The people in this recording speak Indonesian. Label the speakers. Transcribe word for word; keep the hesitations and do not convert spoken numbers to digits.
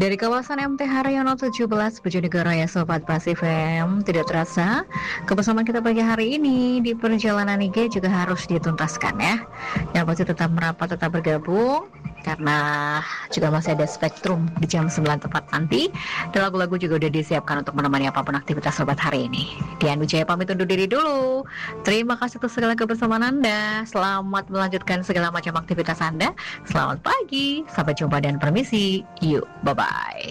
Speaker 1: Dari kawasan M T Haryono tujuh belas Bojonegoro ya Sobat Pasif M. Tidak terasa kebersamaan kita pagi hari ini di perjalanan I G juga harus dituntaskan ya. Yang pasti tetap merapat, tetap bergabung, karena juga masih ada Spektrum di jam sembilan tepat nanti. Dan lagu-lagu juga udah disiapkan untuk menemani apapun aktivitas Sobat hari ini. Dian Wijaya pamit undur diri dulu. Terima kasih atas segala kebersamaan Anda. Selamat melanjutkan segala macam aktivitas Anda. Selamat pagi, sampai jumpa dan permisi. Yuk, bye-bye.